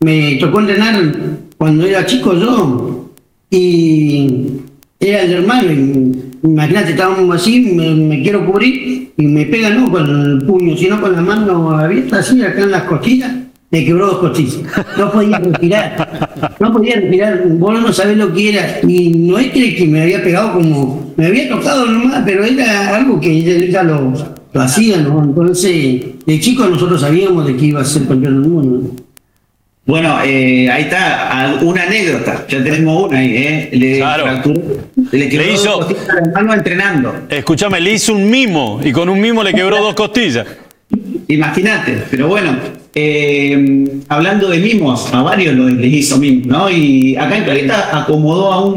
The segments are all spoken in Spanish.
me tocó entrenar cuando era chico yo, y era el hermano, y imagínate, estábamos así, me quiero cubrir, y me pega no con el puño, sino con la mano abierta así, acá en las costillas, me quebró 2 costillas. No podía respirar, vos no sabés lo que era, y no es que me había pegado como, me había tocado nomás, pero era algo que ya lo hacía, ¿no? Entonces, de chico nosotros sabíamos de que iba a ser campeón del mundo, ¿no? Bueno, ahí está, una anécdota, ya tenemos una ahí, Claro. le hizo la mano entrenando. Escúchame, le hizo un mimo, y con un mimo le quebró 2 costillas. Imagínate, pero bueno, hablando de mimos, a varios les hizo mimos, ¿no? Y acá en Caleta acomodó a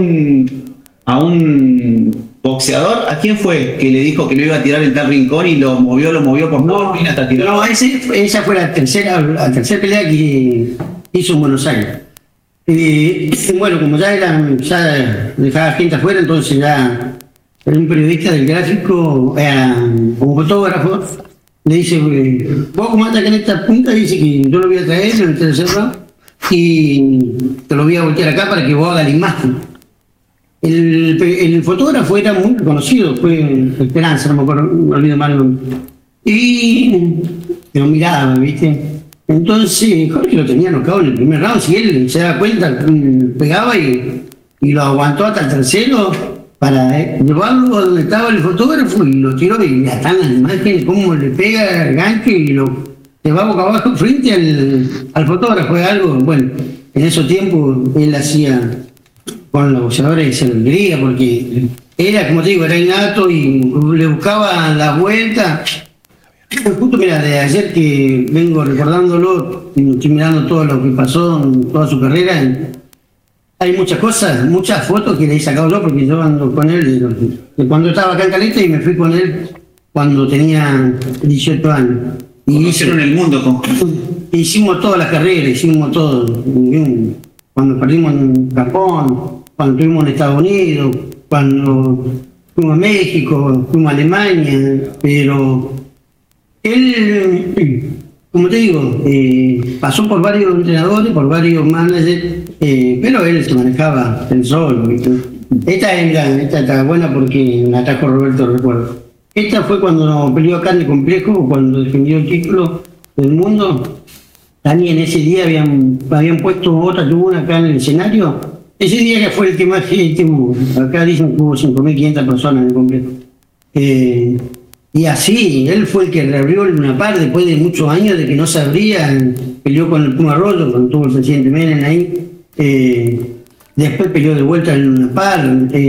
un boxeador. ¿A quién fue que le dijo que lo iba a tirar en tal rincón y lo movió por todo hasta tirar? No, esa fue la tercera pelea que hizo en Buenos Aires. Bueno, como ya dejaba gente afuera, entonces ya un periodista del gráfico, como fotógrafo, le dice, vos como andas acá en esta punta, dice que yo lo voy a traer en el tercer round y te lo voy a voltear acá para que vos hagas la imagen. El fotógrafo era muy reconocido, fue Esperanza, no me acuerdo, me olvido mal el nombre. Y lo miraba, ¿viste? Entonces Jorge lo tenía nocao en el primer round, si él se da cuenta, pegaba y lo aguantó hasta el tercero para llevarlo a donde estaba el fotógrafo y lo tiró, y ya están las imágenes, cómo le pega el gancho y lo va boca abajo frente al fotógrafo. Es algo, bueno, en esos tiempos él hacía con los boxeadores se alegría, porque era, como te digo, era innato y le buscaba la vuelta. Justo mira, de ayer que vengo recordándolo, estoy mirando todo lo que pasó en toda su carrera. Hay muchas cosas, muchas fotos que le he sacado yo, porque yo ando con él de cuando estaba acá en Caleta, y me fui con él cuando tenía 18 años. Y hicieron el mundo hicimos todas las carreras, hicimos todo. Cuando perdimos en Japón, cuando estuvimos en Estados Unidos, cuando fuimos a México, fuimos a Alemania, pero él, como te digo, pasó por varios entrenadores, por varios managers, pero él se manejaba el solo. Esta está buena porque la trajo Roberto, recuerdo. Esta fue cuando peleó acá en el complejo, cuando defendió el título del mundo. También ese día habían puesto otra tribuna acá en el escenario. Ese día que fue el que más gente hubo. Acá dicen que hubo 5.500 personas en el complejo. Y así, él fue el que reabrió una par después de muchos años de que no se abría. Peleó con el Puma Arroyo, cuando tuvo el presidente Menem ahí. Después peleó de vuelta en una par.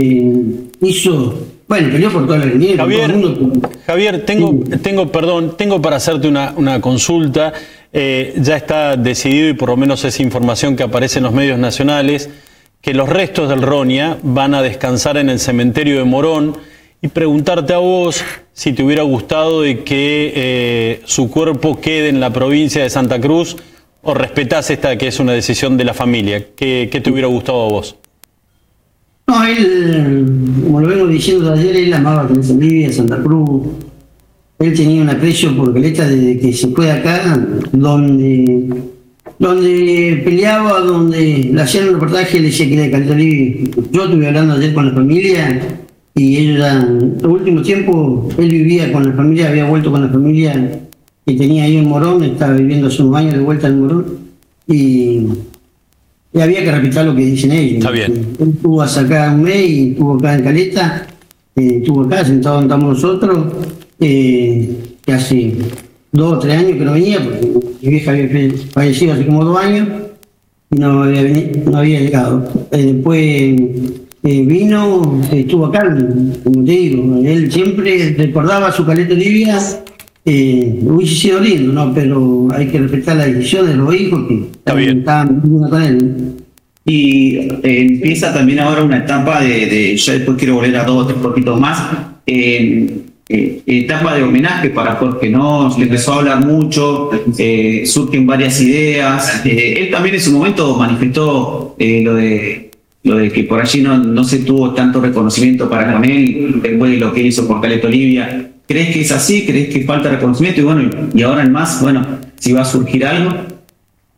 Peleó por toda la Argentina. Javier, tengo para hacerte una consulta. Ya está decidido, y por lo menos es información que aparece en los medios nacionales, que los restos del Ronia van a descansar en el cementerio de Morón, y preguntarte a vos si te hubiera gustado de que su cuerpo quede en la provincia de Santa Cruz, o respetás esta que es una decisión de la familia. ¿Qué te hubiera gustado a vos? No, él, como lo vengo diciendo ayer, él amaba Bolivia, Santa Cruz. Él tenía un aprecio por Caleta desde que se fue de acá, donde peleaba, donde le hacían un reportaje, le decía que era de Caleta Olivia. Yo estuve hablando ayer con la familia, y ellos en los últimos tiempos, él vivía con la familia, había vuelto con la familia que tenía ahí en Morón, estaba viviendo hace unos años de vuelta en Morón, y había que respetar lo que dicen ellos. Está bien. Él estuvo acá un mes y estuvo acá en Caleta, estuvo acá sentado donde estamos nosotros, que hace 2 o 3 años que no venía, porque mi vieja había fallecido hace como 2 años y no había llegado. Después vino, estuvo acá, como te digo, él siempre recordaba su Caleta Olivia. Hubiese sido lindo, ¿no? Pero hay que respetar las decisiones de los hijos que estaban viviendo con él. Y empieza también ahora una etapa ya después quiero volver a 2 o 3 poquitos más, etapa de homenaje para Jorge, ¿no? Se empezó a hablar mucho, surgen varias ideas. Él también en su momento manifestó lo de que por allí no se tuvo tanto reconocimiento para con él después de lo que hizo por Caleta Olivia. ¿Crees que es así? ¿Crees que falta reconocimiento? Y ahora en más, si va a surgir algo.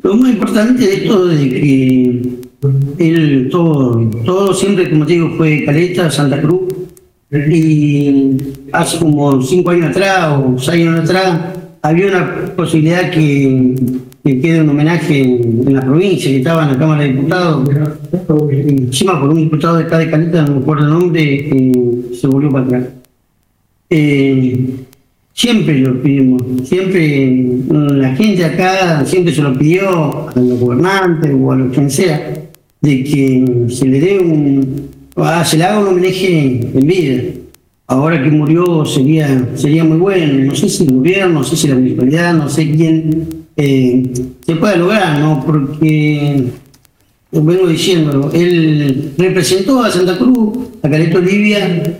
Lo más importante de esto es que él, todo siempre, como te digo, fue Caleta, Santa Cruz. Y hace como 5 años atrás o 6 años atrás había una posibilidad que quede un homenaje en la provincia, que estaba en la Cámara de Diputados, encima por un diputado de acá de Caleta, no me acuerdo el nombre, se volvió para atrás. Siempre lo pedimos, siempre la gente acá siempre se lo pidió a los gobernantes o a los quien sea, de que se le dé se le haga un homenaje en vida. Ahora que murió sería muy bueno, no sé si el gobierno, no sé si la municipalidad, no sé quién se pueda lograr, ¿no? Porque, vengo diciendo, él representó a Santa Cruz, a Caleta Olivia,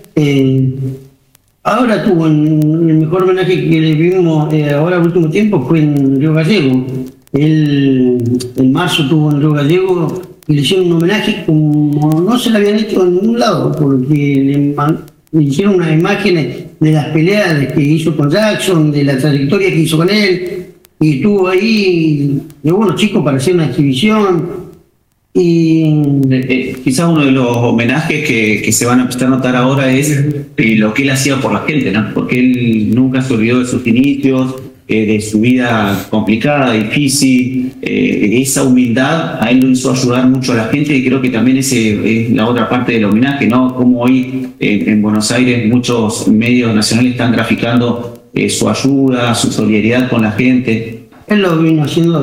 ahora tuvo el mejor homenaje que le vimos ahora último tiempo fue en Río Gallego. Él en marzo tuvo en Río Gallego y le hicieron un homenaje como no se lo habían hecho en ningún lado, porque le hicieron unas imágenes de las peleas que hizo con Jackson, de la trayectoria que hizo con él, y estuvo ahí, llevó unos chicos para hacer una exhibición. Y quizás uno de los homenajes que se van a empezar a notar ahora es lo que él hacía por la gente, ¿no? Porque él nunca se olvidó de sus inicios, de su vida complicada, difícil, esa humildad a él lo hizo ayudar mucho a la gente, y creo que también ese es la otra parte del homenaje, ¿no? Como hoy en Buenos Aires muchos medios nacionales están graficando su ayuda, su solidaridad con la gente. Él lo vino haciendo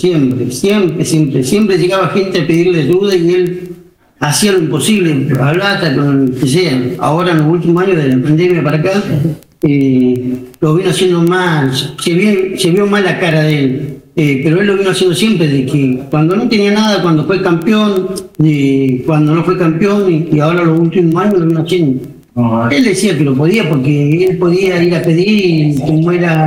siempre llegaba gente a pedirle ayuda y él hacía lo imposible, hablaba con el que sea. Ahora en los últimos años de la pandemia para acá, lo vino haciendo más, se vio más la cara de él, pero él lo vino haciendo siempre, de que cuando no tenía nada, cuando fue campeón, cuando no fue campeón, y ahora los últimos años lo vino haciendo. Él decía que lo podía porque él podía ir a pedir y como era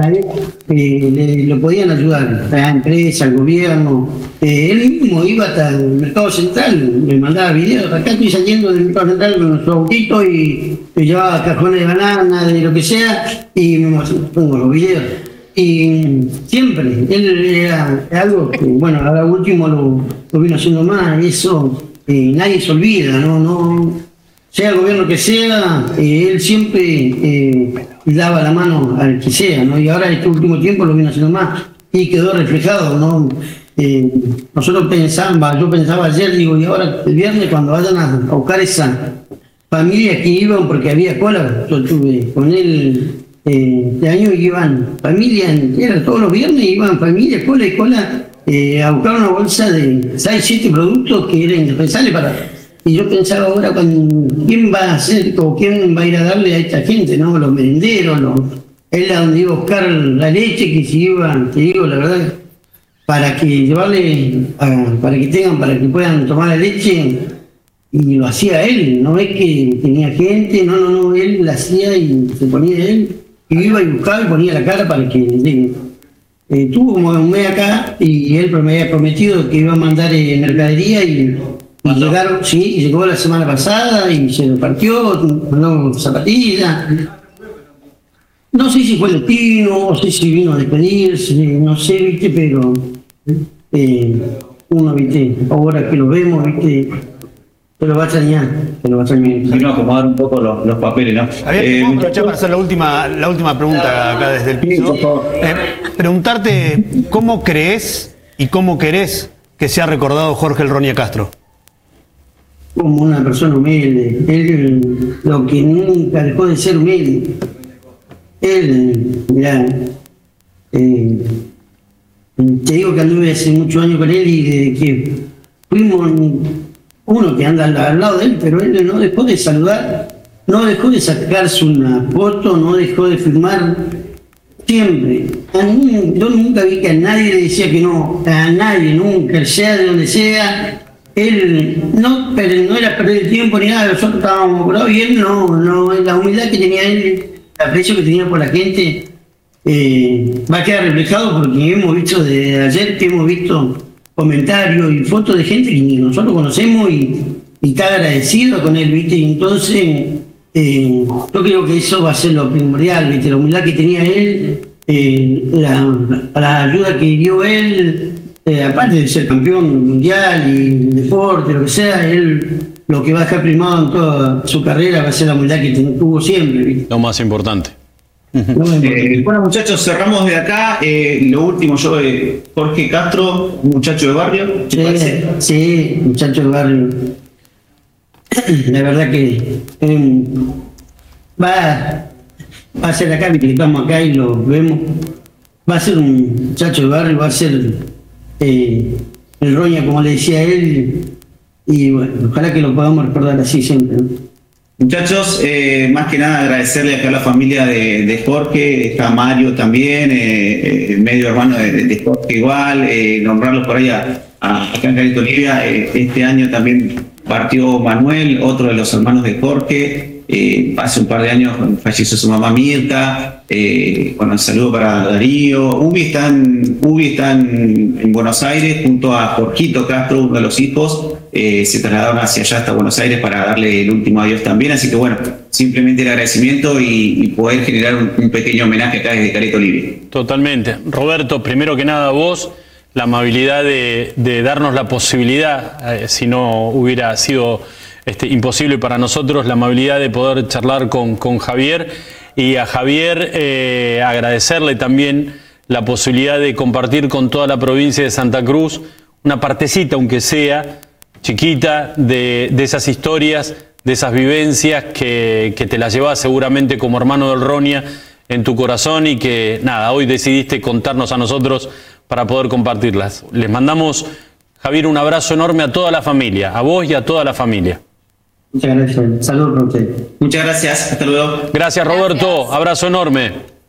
lo podían ayudar a la empresa, al gobierno. Él mismo iba hasta el Mercado Central, me mandaba videos, acá estoy saliendo del Mercado Central con nuestro autito y me llevaba cajones de banana, de lo que sea, y me pongo los videos. Y siempre, él era algo que, bueno, ahora último lo vino haciendo más, eso nadie se olvida, no sea el gobierno que sea, él siempre daba la mano al que sea, ¿no? Y ahora este último tiempo lo vino haciendo más y quedó reflejado, ¿no? Nosotros yo pensaba ayer, digo, y ahora el viernes cuando vayan a buscar esa familia que iban, porque había cola, yo estuve con él este año y iban familia, todos los viernes iban familia, cola y cola, a buscar una bolsa de 6-7 productos que eran indispensables para... Y yo pensaba ahora, ¿quién va a hacer o quién va a ir a darle a esta gente, ¿no? Los merenderos, él a donde iba a buscar la leche, que se iba, te digo la verdad, para que para que puedan tomar la leche, y lo hacía él, no es que tenía gente, no, él la hacía y se ponía él, y iba y buscaba y ponía la cara para que llegue. Tuvo como un mes acá y él me había prometido que iba a mandar mercadería y llegaron, sí, y llegó la semana pasada y se lo partió, mandó zapatillas. No sé si fue el pino, no sé si vino a despedirse, no sé, viste, pero uno, viste, ahora que lo vemos, viste, se lo va a extrañar, Vino a acomodar un poco los papeles, ¿no? Javier, puedo aprovechar para hacer la última pregunta acá desde el piso. Preguntarte, ¿cómo crees y cómo querés que sea recordado Jorge El Ronia Castro? Como una persona humilde, él lo que nunca dejó de ser humilde. Él, mirá, te digo que anduve hace muchos años con él y desde que fuimos uno que anda al lado de él, pero él no dejó de saludar, no dejó de sacarse una foto, no dejó de filmar, siempre. Yo nunca vi que a nadie le decía que no, a nadie, nunca, sea de donde sea. Él no era perder el tiempo ni nada, nosotros estábamos apurados y él no, la humildad que tenía él, el aprecio que tenía por la gente, va a quedar reflejado porque hemos visto desde ayer que hemos visto comentarios y fotos de gente que ni nosotros conocemos y está agradecido con él, ¿viste? Y entonces yo creo que eso va a ser lo primordial, ¿viste? La humildad que tenía él, la ayuda que dio él, aparte de ser campeón mundial y deporte, lo que sea, él lo que va a dejar primado en toda su carrera va a ser la humildad que tuvo siempre, ¿viste? Lo más importante. Bueno, muchachos, cerramos de acá. Lo último, yo, Jorge Castro, muchacho de barrio. Sí, muchacho de barrio. La verdad que va a ser acá, que estamos acá y lo vemos. Va a ser un muchacho de barrio, va a ser el Roña, como le decía él. Y bueno, ojalá que lo podamos recordar así siempre, ¿no? Muchachos, más que nada agradecerle acá a la familia de Jorge, está Mario también, medio hermano de Jorge igual, nombrarlos por ahí acá en Caleta Olivia. Este año también partió Manuel, otro de los hermanos de Jorge. Hace un par de años falleció su mamá Mirta. Bueno, un saludo para Darío. Ubi está en Buenos Aires junto a Jorgito Castro, uno de los hijos. Se trasladaron hacia allá, hasta Buenos Aires, para darle el último adiós también. Así que bueno, simplemente el agradecimiento y poder generar un pequeño homenaje acá desde Caleta Olivia. Totalmente. Roberto, primero que nada vos, la amabilidad de darnos la posibilidad, si no hubiera sido imposible para nosotros, la amabilidad de poder charlar con Javier, y a Javier agradecerle también la posibilidad de compartir con toda la provincia de Santa Cruz una partecita, aunque sea chiquita, de esas historias, de esas vivencias que te las llevas seguramente como hermano del Roña en tu corazón, y que nada, hoy decidiste contarnos a nosotros para poder compartirlas. Les mandamos, Javier, un abrazo enorme a toda la familia, a vos y a toda la familia. Muchas gracias. Saludos para usted. Muchas gracias. Hasta luego. Gracias, Roberto. Gracias. Abrazo enorme.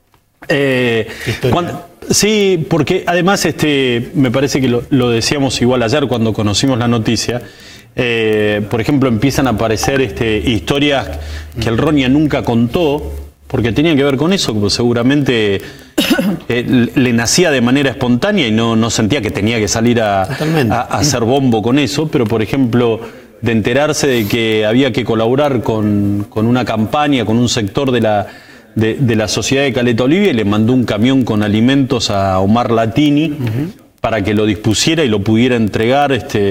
Sí, porque además me parece que lo decíamos igual ayer cuando conocimos la noticia. Por ejemplo, empiezan a aparecer historias que el Roña nunca contó, porque tenían que ver con eso, porque seguramente le nacía de manera espontánea y no sentía que tenía que salir a hacer bombo con eso. Pero, por ejemplo, de enterarse de que había que colaborar con una campaña, con un sector de la sociedad de Caleta Olivia, y le mandó un camión con alimentos a Omar Latini para que lo dispusiera y lo pudiera entregar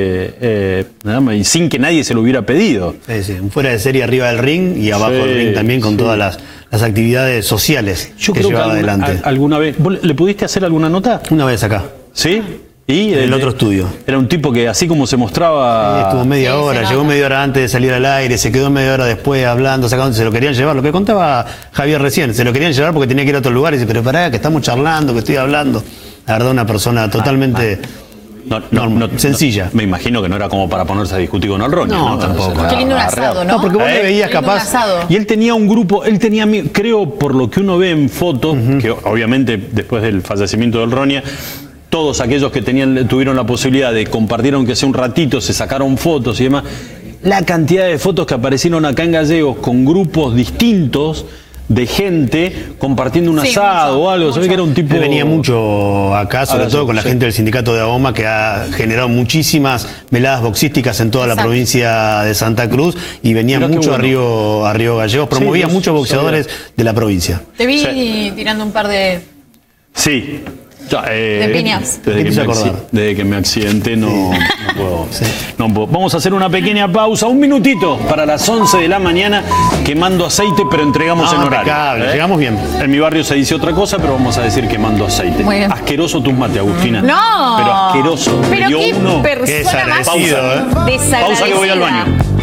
y sin que nadie se lo hubiera pedido. Sí, fuera de serie arriba del ring y abajo del ring también, con todas las actividades sociales que llevaba adelante. ¿Alguna vez vos le pudiste hacer alguna nota? Una vez acá. ¿Sí? Y en el otro estudio. Era un tipo que, así como se mostraba... Estuvo media hora, llegó media hora antes de salir al aire, se quedó media hora después hablando, se lo querían llevar, lo que contaba Javier recién, se lo querían llevar porque tenía que ir a otro lugar, y dice, pero pará, que estamos charlando, que estoy hablando. La verdad, una persona totalmente sencilla. Me imagino que no era como para ponerse a discutir con el Roña. No, tampoco. Qué lindo un asado, ¿no? No, porque vos le veías capaz... Y él tenía un grupo, creo, por lo que uno ve en fotos, que obviamente después del fallecimiento del Roña, todos aquellos que tuvieron la posibilidad de compartir, aunque sea un ratito, se sacaron fotos y demás. La cantidad de fotos que aparecieron acá en Gallegos con grupos distintos de gente compartiendo un asado o algo. ¿Sabés que era un tipo? Él venía mucho acá, sobre todo con la gente del sindicato de AOMA, que ha generado muchísimas veladas boxísticas en toda la provincia de Santa Cruz, y venía mucho a Río Gallegos, promovía muchos boxeadores de la provincia. Te vi tirando un par de... Sí. De piñas. Desde que me accidenté no puedo. Vamos a hacer una pequeña pausa, un minutito para las 11 de la mañana, quemando aceite, pero entregamos en horario. Llegamos bien. En mi barrio se dice otra cosa, pero vamos a decir quemando aceite. Muy bien. Asqueroso tus mates, Agustina. No. Pero asqueroso. Pero qué persona más desagradecida. Pausa que voy al baño.